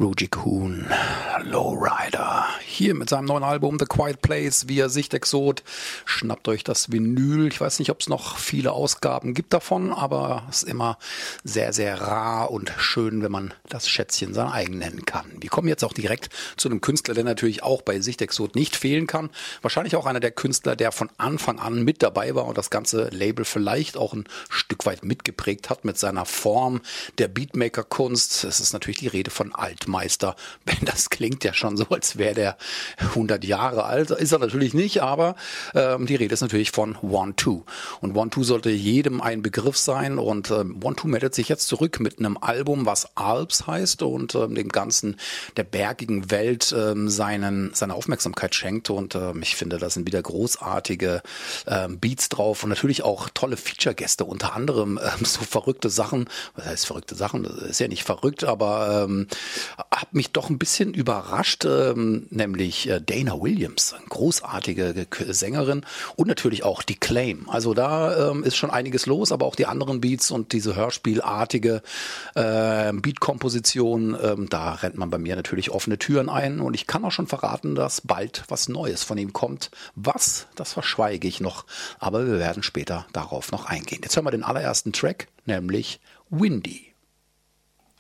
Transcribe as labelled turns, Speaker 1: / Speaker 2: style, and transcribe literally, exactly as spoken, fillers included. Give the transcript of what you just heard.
Speaker 1: Ruji Kuhn, Lowrider, hier mit seinem neuen Album The Quiet Place via Sichtexot. Schnappt euch das Vinyl. Ich weiß nicht, ob es noch viele Ausgaben gibt davon, aber es ist immer sehr, sehr rar und schön, wenn man das Schätzchen sein eigen nennen kann. Wir kommen jetzt auch direkt zu einem Künstler, der natürlich auch bei Sichtexot nicht fehlen kann. Wahrscheinlich auch einer der Künstler, der von Anfang an mit dabei war und das ganze Label vielleicht auch ein Stück weit mitgeprägt hat mit seiner Form der Beatmaker-Kunst. Es ist natürlich die Rede von Altmeister. Das klingt ja schon so, als wäre der hundert Jahre alt. Ist er natürlich nicht, aber ähm, die Rede ist natürlich von One Two. Und One Two sollte jedem ein Begriff sein. Und ähm, One Two meldet sich jetzt zurück mit einem Album, was Alps heißt und ähm, dem Ganzen der bergigen Welt ähm, seinen, seine Aufmerksamkeit schenkt. Und ähm, ich finde, da sind wieder großartige ähm, Beats drauf und natürlich auch tolle Feature-Gäste. Unter anderem ähm, so verrückte Sachen. Was heißt verrückte Sachen? Das ist ja nicht verrückt, aber ähm, hat mich doch ein bisschen überrascht, ähm, nämlich äh, Dana Williams, eine großartige Sängerin und natürlich auch die Claim. Also da ähm, ist schon einiges los, aber auch die anderen Beats und diese hörspielartige äh, Beat-Komposition, ähm, da rennt man bei mir natürlich offene Türen ein und ich kann auch schon verraten, dass bald was Neues von ihm kommt. Was? Das verschweige ich noch, aber wir werden später darauf noch eingehen. Jetzt hören wir den allerersten Track, nämlich Windy.